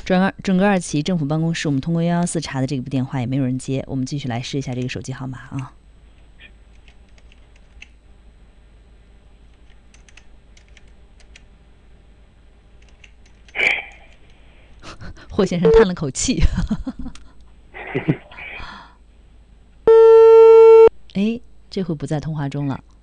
准噶尔奇政府办公室，我们通过114查的这部电话也没有人接，我们继续来试一下这个手机号码啊。霍先生叹了口气，哎，这回不在通话中了。